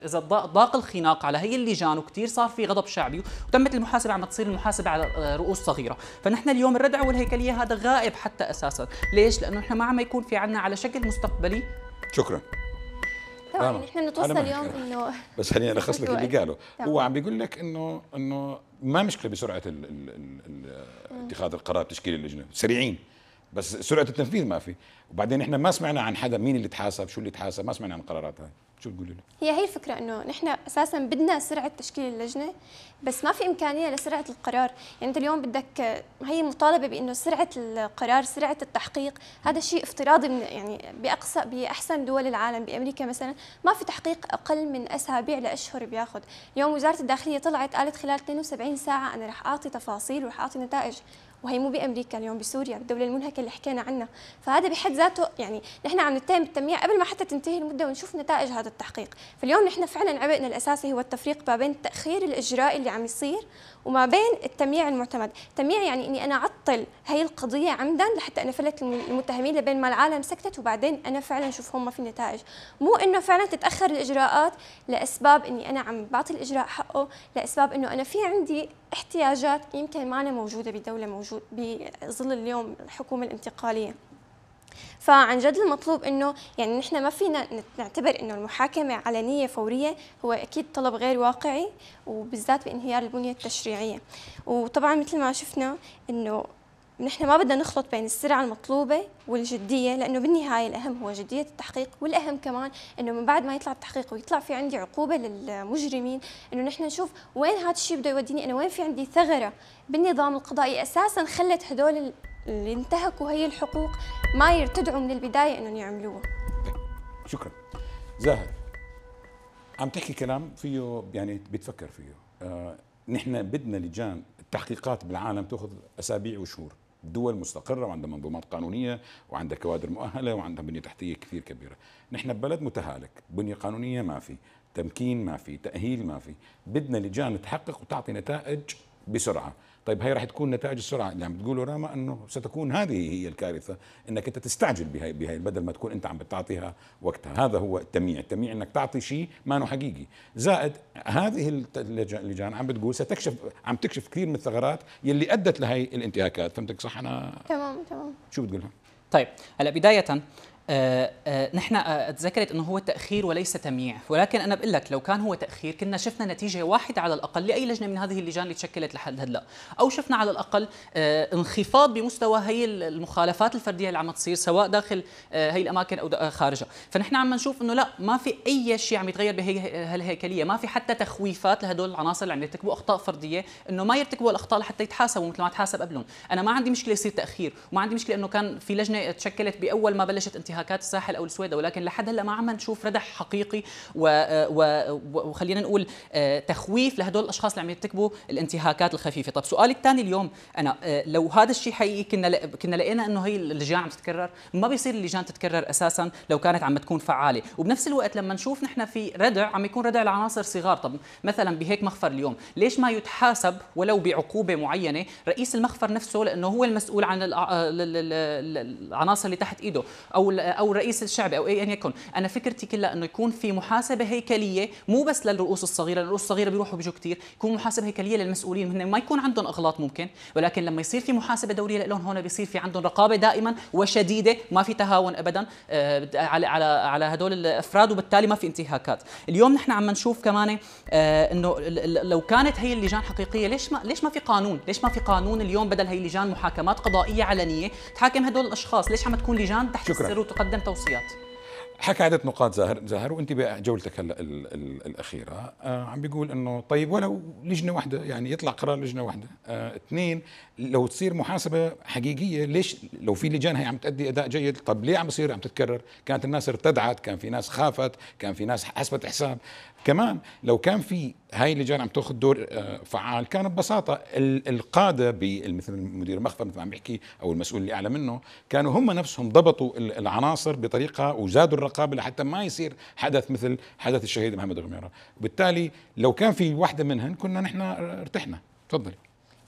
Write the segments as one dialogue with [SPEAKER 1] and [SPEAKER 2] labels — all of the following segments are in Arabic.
[SPEAKER 1] اذا ضاق الخناق على هي اللجان وكثير صار في غضب شعبي وتمت المحاسبه عم تصير المحاسبه على رؤوس صغيره، فنحن اليوم الردع والهيكليه هذا غائب حتى اساسا، ليش؟ لانه نحن ما عم يكون في عندنا على شكل مستقبلي.
[SPEAKER 2] شكرا.
[SPEAKER 3] طبعا نحن نتوصل اليوم انه
[SPEAKER 2] بس خليني الخص لك اللي قاله. هو عم بيقول لك انه ما مشكله بسرعه اتخاذ القرار تشكيل اللجنه، سريعين بس سرعه التنفيذ ما في. وبعدين احنا ما سمعنا عن حدا مين اللي تحاسب، شو اللي تحاسب، ما سمعنا عن القرارات هاي. شو بتقولي له؟
[SPEAKER 3] هي الفكره انه نحن اساسا بدنا سرعه تشكيل اللجنه، بس ما في امكانيه لسرعه القرار، يعني انت اليوم بدك هي مطالبه بانه سرعه القرار، سرعه التحقيق، هذا شيء افتراضي من يعني باحسن دول العالم، بامريكا مثلا ما في تحقيق اقل من اسابيع لاشهر بياخذ، اليوم وزاره الداخليه طلعت قالت خلال 72 ساعه انا رح اعطي تفاصيل ورح اعطي نتائج، وهي مو بامريكا، اليوم بسوريا بالدوله المنهكه اللي حكينا عنها، فهذا بحد ذاته يعني نحن عم نتهم بالتمييع قبل ما حتى تنتهي المده ونشوف نتائج هذا التحقيق، فاليوم نحن فعلا عبئنا الاساسي هو التفريق ما بين التاخير الاجرائي اللي عم يصير وما بين التمييع المعتمد، التمييع يعني اني انا اعطل هي القضيه عمدا لحتى انا افلت المتهمين لبين ما العالم سكتت وبعدين انا فعلا اشوف هم ما في نتائج، مو انه فعلا تتاخر الاجراءات لاسباب اني انا عم بعطي الاجراء حقه، لاسباب انه انا في عندي احتياجات يمكن ما أنا موجوده بدوله موجود بظل اليوم الحكومه الانتقاليه. فعن جد المطلوب انه يعني نحن ما فينا نعتبر انه المحاكمه علنيه فوريه، هو اكيد طلب غير واقعي وبالذات بانهيار البنيه التشريعيه، وطبعا مثل ما شفنا انه نحن ما بدنا نخلط بين السرعه المطلوبه والجديه، لانه بالنهايه الاهم هو جديه التحقيق، والاهم كمان انه من بعد ما يطلع التحقيق ويطلع في عندي عقوبه للمجرمين، انه نحن نشوف وين هذا الشيء بده يوديني، انا وين في عندي ثغره بالنظام القضائي اساسا خلت هدول اللي انتهكوا هي الحقوق ما يرتدعوا من البدايه انهم يعملوها.
[SPEAKER 2] شكرا. زاهر، عم تحكي كلام فيه يعني بيتفكر فيه. نحن بدنا لجان التحقيقات بالعالم تاخذ اسابيع وشهور، دول مستقره وعندها منظومات قانونيه وعندها كوادر مؤهله وعندها بنيه تحتيه كثير كبيره. نحن ببلد متهالك، بنيه قانونيه ما في، تمكين ما في، تاهيل ما في، بدنا لجان تحقق وتعطي نتائج بسرعه. طيب هي راح تكون نتائج السرعه اللي عم بتقوله راما انه ستكون هذه هي الكارثه، انك انت تستعجل بهي بدل ما تكون انت عم بتعطيها وقتها. هذا هو التمييع انك تعطي شيء ما انه حقيقي. زائد هذه اللجان عم بتقول عم تكشف كثير من الثغرات يلي ادت لهي الانتهاكات. فهمتك صح؟ انا
[SPEAKER 3] تمام.
[SPEAKER 2] شو بتقولها؟
[SPEAKER 1] طيب هلا بدايه نحن تذكرت انه هو تاخير وليس تمييع، ولكن انا بقول لك لو كان هو تاخير كنا شفنا نتيجه واحده على الاقل لاي لجنه من هذه اللجان اللي تشكلت لحد هلا، او شفنا على الاقل انخفاض بمستوى هي المخالفات الفرديه اللي عم تصير سواء داخل هي الاماكن او خارجها، فنحن عم نشوف انه لا ما في اي شيء عم يتغير بهي الهيكليه، ما في حتى تخويفات لهدول العناصر اللي عم يرتكبوا اخطاء فرديه انه ما يرتكبوا الاخطاء لحتى يتحاسبوا مثل ما تحاسب قبلهم. انا ما عندي مشكله يصير تاخير، وما عندي مشكله انه كان في لجنه تشكلت باول ما بلشت انتهاكات الساحل او السويداء، ولكن لحد هلا ما عم نشوف ردع حقيقي وخلينا نقول تخويف لهدول الاشخاص اللي عم يرتكبوا الانتهاكات الخفيفه. طب سؤالي الثاني اليوم، انا لو هذا الشيء حقيقي كنا لقينا انه هي اللجان عم تتكرر، ما بيصير اللجان تتكرر اساسا لو كانت عم تكون فعاله، وبنفس الوقت لما نشوف نحن في ردع عم يكون ردع لعناصر صغار، طب مثلا بهيك مخفر اليوم ليش ما يتحاسب ولو بعقوبه معينه رئيس المخفر نفسه، لانه هو المسؤول عن العناصر اللي تحت ايده، او الرئيس الشعبي او ايا يكن. انا فكرتي كلها انه يكون في محاسبه هيكليه مو بس للرؤوس الصغيره، الرؤوس الصغيره بيروحوا بيجوا كثير، يكون محاسبه هيكليه للمسؤولين، هن ما يكون عندهم اغلاط ممكن، ولكن لما يصير في محاسبه دوريه لهم هون بيصير في عندهم رقابه دائما وشديده، ما في تهاون ابدا على هدول الافراد، وبالتالي ما في انتهاكات. اليوم نحن عم نشوف كمان انه لو كانت هي اللجان حقيقيه ليش ما في قانون؟ ليش ما في قانون اليوم بدل هي اللجان محاكمات قضائيه علنيه تحاكم هدول الاشخاص؟ ليش عم تكون لجان تحت السر وتقدم توصيات؟
[SPEAKER 2] حكى عدة نقاط زاهر وانت بجولتك هلا الاخيره عم بيقول انه طيب ولو لجنه واحده، يعني يطلع قرار لجنه واحده. اثنين، لو تصير محاسبه حقيقيه، ليش لو في لجان هي عم تؤدي اداء جيد، طب ليه عم بصير عم تتكرر؟ كانت الناس ارتدعت، كان في ناس خافت، كان في ناس حسبت حساب. كمان لو كان في هاي اللجان عم تاخذ دور فعال، كان ببساطه القاده مثل مدير المخفر مثل ما عم بيحكي او المسؤول اللي اعلى منه، كانوا هم نفسهم ضبطوا العناصر بطريقه وزادوا الرقابه لحتى ما يصير حدث مثل حدث الشهيد محمد غميره. وبالتالي لو كان في واحده منهن كنا نحن ارتحنا. تفضلي.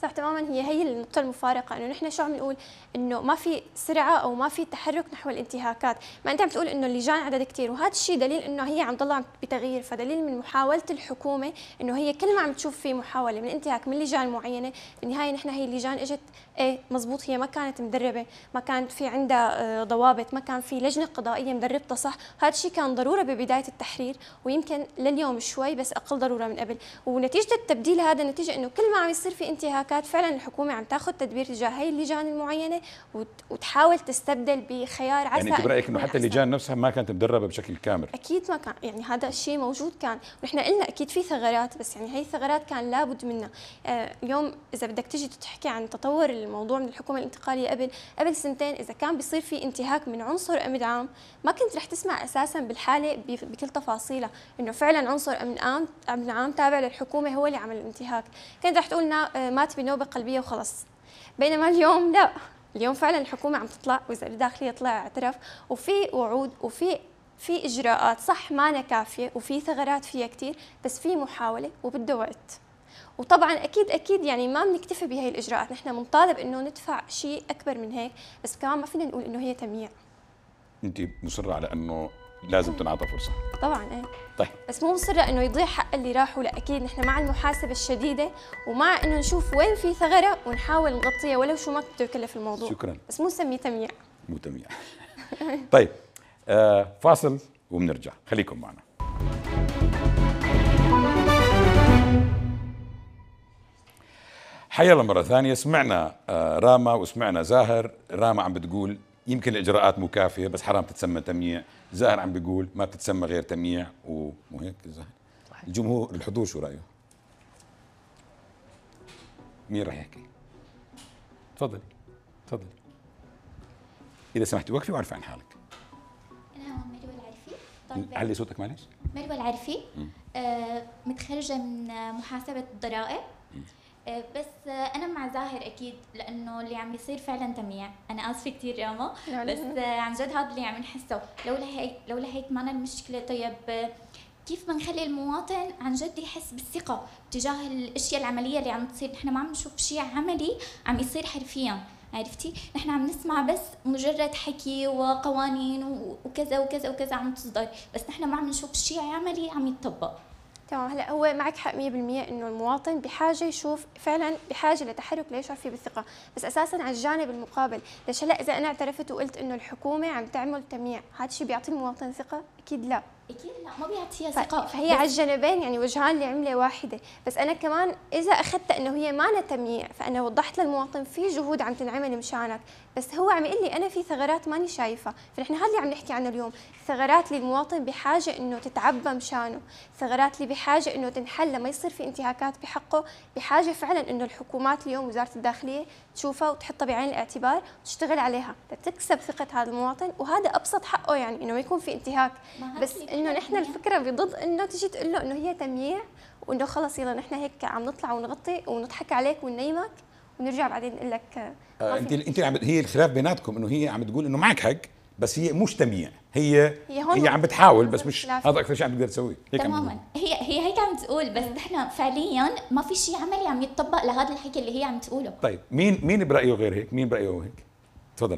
[SPEAKER 3] صح تماما. هي النقطة المفارقة، انه نحن شو عم نقول؟ انه ما في سرعة او ما في تحرك نحو الانتهاكات، ما انت عم تقول انه اللجان عدد كثير، وهذا الشيء دليل انه هي عم تضل بتغيير، فدليل من محاولة الحكومة انه هي كل ما عم تشوف في محاولة من انتهاك من لجان معينة، بالنهاية نحن هي اللجان اجت مزبوط، هي ما كانت مدربة، ما كانت في عندها ضوابط، ما كان في لجنة قضائية مدربتها صح، هذا الشيء كان ضرورة ببداية التحرير، ويمكن لليوم شوي بس اقل ضرورة من قبل، ونتيجة التبديل هذا النتيجة انه كل ما عم يصير في انتهاكات فعلا الحكومة عم تاخذ تدبير تجاه هي اللجان المعينة وتحاول تستبدل بخيار عسى.
[SPEAKER 2] يعني انت برايك انه حتى اللجان نفسها ما كانت مدربه بشكل كامل؟
[SPEAKER 3] اكيد ما كان، يعني هذا الشيء موجود كان، ونحن قلنا اكيد في ثغرات، بس يعني هي الثغرات كان لابد منها. اليوم اذا بدك تيجي تحكي عن تطور الموضوع من الحكومه الانتقاليه قبل سنتين، اذا كان بيصير في انتهاك من عنصر امن عام ما كنت رح تسمع اساسا بالحاله بكل تفاصيلها انه فعلا عنصر امن عام تابع للحكومه هو اللي عمل الانتهاك، كنت رح تقول مات بنوبه قلبيه وخلص. بينما اليوم لا، اليوم فعلا الحكومه عم تطلع، وزير الداخليه طلع اعترف، وفي وعود وفي اجراءات صح ما كافيه، وفي ثغرات فيها كثير، بس في محاوله وبده وقت. وطبعا اكيد يعني ما بنكتفي بهي الاجراءات، نحن بنطالب انه ندفع شيء اكبر من هيك، بس كمان ما فينا نقول انه هي تمييع.
[SPEAKER 2] انت مصره على انه لازم تنعطى فرصه؟
[SPEAKER 3] طبعا
[SPEAKER 2] طيب
[SPEAKER 3] بس مو مصره انه يضيع حق اللي راحوا، لا اكيد نحن مع المحاسبه الشديده، ومع انه نشوف وين في ثغره ونحاول نغطيها ولو شو ما بده يكلف الموضوع.
[SPEAKER 2] شكرا.
[SPEAKER 3] بس مو نسميه تمييع.
[SPEAKER 2] مو تمييع. طيب فاصل وبنرجع، خليكم معنا. حيا الله مرة ثانية. سمعنا راما وسمعنا زاهر. راما عم بتقول يمكن الإجراءات مو كافية بس حرام تتسمى تمييع. زاهر عم بيقول ما بتتسمى غير تمييع، ومو هيك زاهر؟ الجمهور الحضور شو رأيه؟ مين راح يحكي؟ تفضلي تفضلي. إذا سمحتي وقفي وعرفي عن حالك.
[SPEAKER 4] أنا مروة العرفي.
[SPEAKER 2] علي صوتك معلش.
[SPEAKER 4] مروة العرفي، متخرجة من محاسبة الضرائب. بس أنا مع زاهر أكيد، لأنه اللي عم يصير فعلا تمييع. أنا آسفة كثير راما، بس عن جد هذا اللي عم نحسه. لولا هيك معنا المشكلة. طيب كيف بنخلي المواطن عن جد يحس بالثقة تجاه الأشياء العملية اللي عم تصير؟ نحن ما عم نشوف شيء عملي عم يصير حرفيا، عرفتي؟ نحن عم نسمع بس مجرد حكي وقوانين وكذا وكذا وكذا عم تصدر، بس نحن ما عم نشوف شيء عملي عم يتطبق.
[SPEAKER 3] تمام. هلا هو معك حق 100% انه المواطن بحاجه يشوف، فعلا بحاجه لتحرك ليشعر فيه بالثقه، بس اساسا على الجانب المقابل، ليش هلا اذا انا اعترفت وقلت انه الحكومه عم تعمل تمييع، هذا الشيء بيعطي المواطن ثقه؟ اكيد لا.
[SPEAKER 4] اكيد لا، ما بيعطيها ثقه.
[SPEAKER 3] فهي على الجانبين، يعني وجهان لعمله واحده. بس انا كمان اذا اخذت انه هي ما تمييع، فانا وضحت للمواطن في جهود عم تنعمل مشانك، بس هو عم يقول لي انا في ثغرات ماني شايفه، فنحن هذا اللي عم نحكي عنه اليوم، ثغرات اللي المواطن بحاجه انه تتعبى مشانه، ثغرات اللي بحاجه انه تنحل لما يصير في انتهاكات بحقه، بحاجه فعلا انه الحكومات اليوم وزاره الداخليه تشوفها وتحطها بعين الاعتبار وتشتغل عليها لتكسب ثقه هذا المواطن، وهذا ابسط حقه، يعني انه ما يكون في انتهاك. بس انه نحن الفكره بضد انه تجي تقول له انه هي تمييع، وانه خلص يلا نحن هيك عم نطلع ونغطي ونضحك عليك وننيمك ونرجع بعدين نقول لك
[SPEAKER 2] انت هي الخلاف بيناتكم انه هي عم تقول انه معك حق، بس هي مش تمييع، هي عم بتحاول، بس مش هذا اكثر شيء عم تقدر تسويه.
[SPEAKER 4] تماما، هي هيك عم تقول، بس نحن فعليا ما في شيء عملي عم يتطبق لهذا الحكي اللي هي عم تقوله.
[SPEAKER 2] طيب مين برايه غير هيك؟ مين برايه هيك؟ تفضل.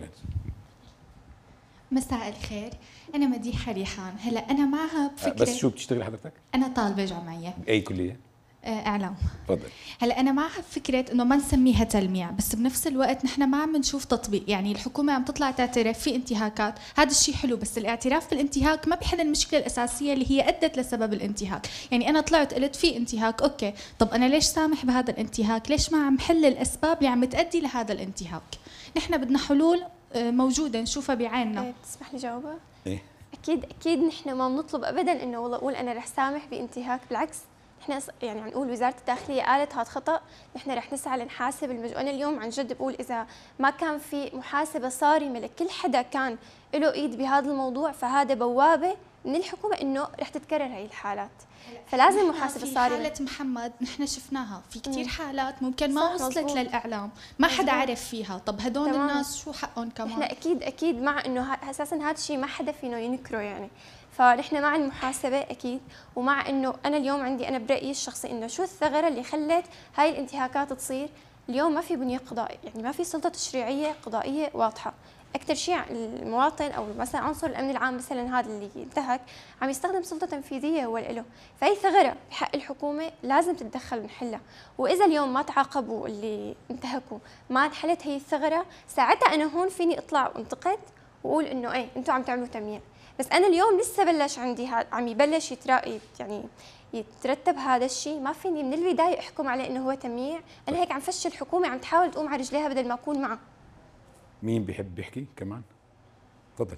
[SPEAKER 5] مساء الخير، أنا مديحة ريحان. هلا أنا معها بفكرة.
[SPEAKER 2] بس شو بتشتغل حضرتك؟
[SPEAKER 5] أنا طالبة جامعية.
[SPEAKER 2] أي كلية؟
[SPEAKER 5] إعلام.
[SPEAKER 2] تفضل.
[SPEAKER 5] هلا أنا معها بفكرة إنه ما نسميها تلميع، بس بنفس الوقت نحن ما عم نشوف تطبيق، يعني الحكومة عم تطلع تعترف في انتهاكات، هذا الشيء حلو، بس الاعتراف بالانتهاك ما بيحل المشكلة الأساسية اللي هي أدت لسبب الانتهاك، يعني أنا طلعت قلت في انتهاك، أوكي، طب أنا ليش سامح بهذا الانتهاك؟ ليش ما عم حل الأسباب اللي عم تؤدي لهذا الانتهاك؟ نحن بدنا حلول موجودة نشوفها بعيننا.
[SPEAKER 3] تسمح لي جاوبها؟
[SPEAKER 2] إيه؟
[SPEAKER 3] أكيد نحن ما بنطلب أبدا إنه والله أقول أنا رح سامح بانتهاك، بالعكس نحن يعني عم نقول وزارة الداخلية قالت هذا خطأ، نحن رح نسعى لنحاسب أنا اليوم عن جد بقول إذا ما كان في محاسبة صارمة لكل حدا كان له إيد بهذا الموضوع، فهذا بوابة من الحكومة إنه رح تتكرر هاي الحالات، فلازم محاسبة صارمة.
[SPEAKER 5] حالة محمد نحن شفناها في كثير حالات ممكن ما وصلت للإعلام، ما حدا عرف فيها، طب هدول الناس شو حقهم كمان؟
[SPEAKER 3] نحن أكيد مع إنه أساساً هذا الشيء ما حدا فينا ينكره، يعني فنحن مع المحاسبة أكيد، ومع إنه أنا اليوم عندي أنا برأيي الشخصي إنه شو الثغرة اللي خلت هاي الانتهاكات تصير، اليوم ما في بنية قضائية، يعني ما في سلطة تشريعية قضائية واضحة. أكثر شيء المواطن أو مثلا عنصر الأمن العام مثلا هذا اللي انتهك عم يستخدم سلطة تنفيذية هو له، فهي ثغرة بحق الحكومة لازم تتدخل ونحلها. وإذا اليوم ما تعاقبوا اللي انتهكوا، ما انحلت هي الثغرة، ساعتها أنا هون فيني أطلع وانتقد وأقول إنه إيه أنتم عم تعملوا تمييع. بس أنا اليوم لسه بلش عندي عم يبلش يعني يترتب هذا الشيء، ما فيني من البداية أحكم عليه إنه هو تمييع. أنا هيك عم فشل الحكومة عم تحاول تقوم على رجليها بدل ما أكون معها.
[SPEAKER 2] مين بيحب يحكي كمان؟ تفضل.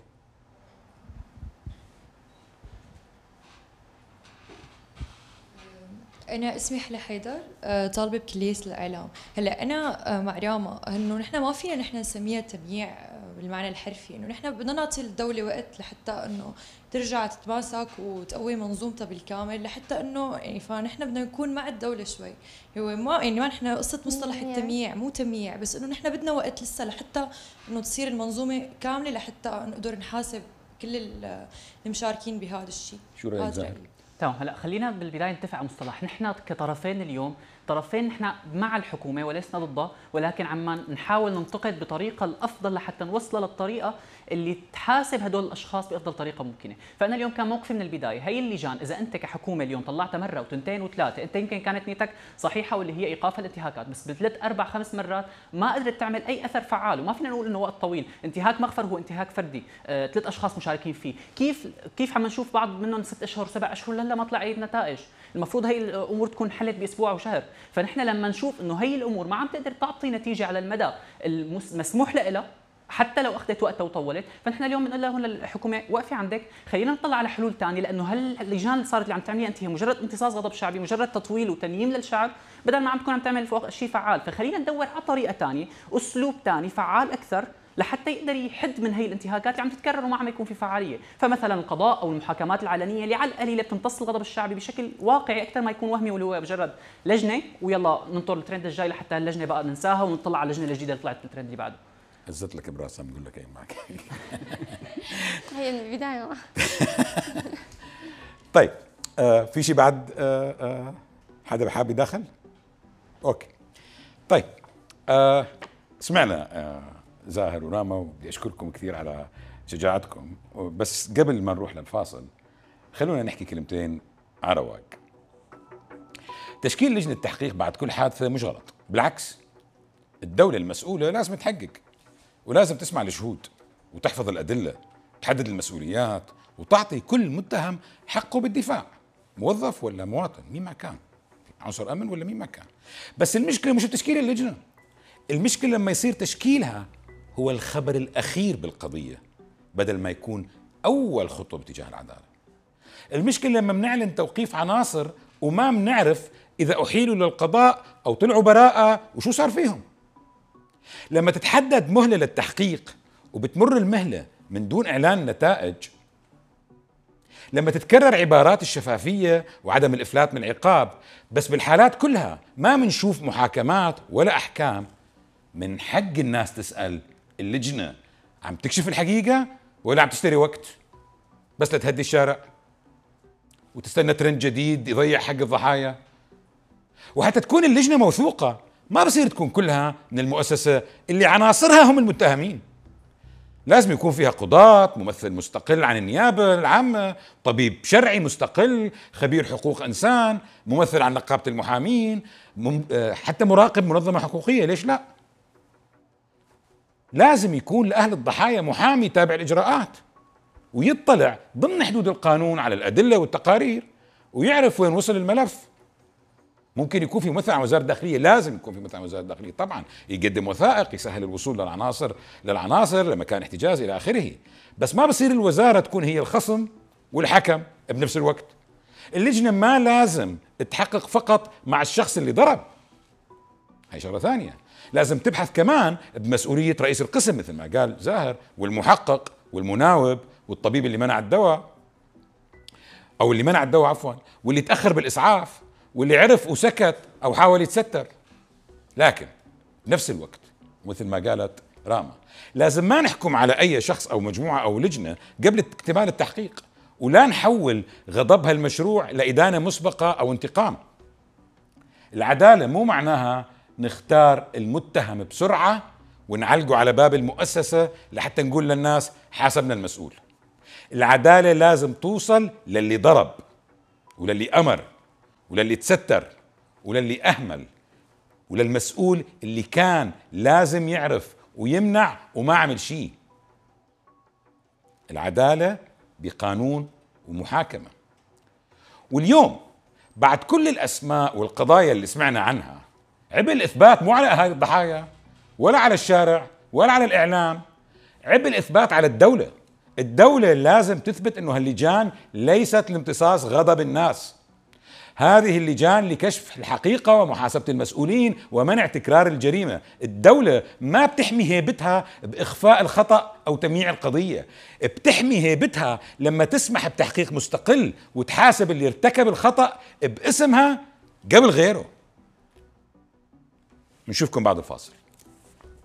[SPEAKER 6] أنا اسمي حلا حيدر، طالبة بكلية الإعلام. هلا أنا مع راما إنه نحن ما فينا نحن نسميها تمييع بالمعنى الحرفي، إنه نحن بدنا نعطي الدولة وقت لحتى إنه ترجع تتماسك وتقوي منظومتها بالكامل، لحتى إنه يعني فنحن بدنا نكون مع الدولة شوي. هو ما يعني ما نحن قصة مصطلح التمييع مو تمييع، بس إنه نحن بدنا وقت لسه لحتى إنه تصير المنظومة كاملة لحتى نقدر نحاسب كل المشاركين بهذا الشيء.
[SPEAKER 2] شو رأيك زاهر؟
[SPEAKER 1] تمام. هلا خلينا بالبدايه نتفق على مصطلح، نحن كطرفين اليوم طرفين نحن مع الحكومه ولسنا ضدها، ولكن عم نحاول ننتقد بطريقه الافضل لحتى نوصل للطريقه اللي تحاسب هدول الاشخاص بافضل طريقه ممكنه. فانا اليوم كان موقفي من البدايه هي اللجان، اذا انت كحكومه اليوم طلعتها مره وتنتين وثلاثه، انت يمكن كانت نيتك صحيحه واللي هي ايقاف الانتهاكات، بس بثلاث اربع خمس مرات ما قدرت تعمل اي اثر فعال. وما فينا نقول انه وقت طويل، انتهاك مغفر هو انتهاك فردي، ثلاث اشخاص مشاركين فيه، كيف عم نشوف بعض منهم 6 اشهر 7 اشهر لهلا ما طلع اي نتائج. المفروض هي الامور تكون حلت باسبوع وشهر. فنحن لما نشوف انه هي الامور ما عم تقدر تعطي نتيجه على المدى المسموح لها حتى لو اخذت وقتها وطولت، فنحن اليوم بنقول لهم للحكومه وقفي عندك، خلينا نطلع على حلول ثانيه، لانه هاللجان اللي صارت اللي عم تعمليها انت هي مجرد امتصاص غضب شعبي، مجرد تطويل وتنييم للشعب، بدل ما عم تكون عم تعمل شيء فعال. فخلينا ندور على طريقه ثانيه، اسلوب ثاني فعال اكثر لحتى يقدر يحد من هي الانتهاكات اللي عم تتكرر وما عم يكون في فعاليه. فمثلا القضاء او المحاكمات العلنيه اللي على القليله بتمتص الغضب الشعبي بشكل واقعي اكثر ما يكون وهمي، واللي هو مجرد لجنه ويلا ننطر الترند الجاي لحتى اللجنه بقى ننساها ونطلع على اللجنه الجديده اللي طلعت الترند اللي بعده.
[SPEAKER 2] هزت لك براسها بقول لك ايه معك.
[SPEAKER 3] هي من البدايه
[SPEAKER 2] طيب في شيء بعد حدا حابب يدخل؟ اوكي طيب سمعنا زاهر وراما، وبدي اشكركم كثير على شجاعتكم، بس قبل ما نروح للفاصل خلونا نحكي كلمتين على رواق. تشكيل لجنة تحقيق بعد كل حادثة مش غلط، بالعكس الدولة المسؤولة لازم تحقق ولازم تسمع الشهود وتحفظ الأدلة، تحدد المسؤوليات وتعطي كل متهم حقه بالدفاع، موظف ولا مواطن، مين ما كان، عنصر أمن ولا مين ما كان. بس المشكلة مش تشكيل اللجنة، المشكلة لما يصير تشكيلها هو الخبر الأخير بالقضية بدل ما يكون أول خطوة باتجاه العدالة. المشكلة لما بنعلن توقيف عناصر وما بنعرف إذا أحيلوا للقضاء أو طلعوا براءة وشو صار فيهم. لما تتحدد مهلة للتحقيق وبتمر المهلة من دون إعلان نتائج، لما تتكرر عبارات الشفافية وعدم الإفلات من العقاب بس بالحالات كلها ما منشوف محاكمات ولا أحكام، من حق الناس تسأل اللجنة عم تكشف الحقيقة ولا عم تشتري وقت بس لتهدي الشارع وتستنى ترند جديد يضيع حق الضحايا. وحتى تكون اللجنة موثوقة ما بصير تكون كلها من المؤسسة اللي عناصرها هم المتهمين. لازم يكون فيها قضاة، ممثل مستقل عن النيابة العامة، طبيب شرعي مستقل، خبير حقوق إنسان، ممثل عن نقابة المحامين، حتى مراقب منظمة حقوقية، ليش لا؟ لازم يكون لأهل الضحايا محامي تابع الإجراءات ويطلع ضمن حدود القانون على الأدلة والتقارير ويعرف وين وصل الملف. ممكن يكون في ممثل عن وزارة الداخلية، لازم يكون في ممثل عن وزارة الداخلية طبعا، يقدم وثائق يسهل الوصول للعناصر لمكان احتجاز إلى آخره. بس ما بصير الوزارة تكون هي الخصم والحكم بنفس الوقت. اللجنة ما لازم تحقق فقط مع الشخص اللي ضرب، هي شغلة ثانية، لازم تبحث كمان بمسؤولية رئيس القسم مثل ما قال زاهر، والمحقق والمناوب والطبيب اللي منع الدواء أو اللي منع الدواء عفوا، واللي تأخر بالإسعاف، واللي عرف وسكت أو حاول يتستر. لكن نفس الوقت مثل ما قالت راما لازم ما نحكم على أي شخص أو مجموعة أو لجنة قبل اكتمال التحقيق، ولا نحول غضبها المشروع لإدانة مسبقة أو انتقام. العدالة مو معناها نختار المتهم بسرعة ونعلقه على باب المؤسسة لحتى نقول للناس حاسبنا المسؤول. العدالة لازم توصل للي ضرب وللي أمر وللي تستر وللي أهمل وللمسؤول اللي كان لازم يعرف ويمنع وما عمل شيء. العدالة بقانون ومحاكمة. واليوم بعد كل الأسماء والقضايا اللي سمعنا عنها، عبء الإثبات مو على أهالي الضحايا ولا على الشارع ولا على الإعلام، عبء الإثبات على الدولة. الدولة لازم تثبت أنه هاللجان ليست لامتصاص غضب الناس، هذه اللجان لكشف الحقيقة ومحاسبة المسؤولين ومنع تكرار الجريمة. الدولة ما بتحمي هيبتها بإخفاء الخطأ أو تمييع القضية، بتحمي هيبتها لما تسمح بتحقيق مستقل وتحاسب اللي ارتكب الخطأ باسمها قبل غيره. نشوفكم بعد الفاصل.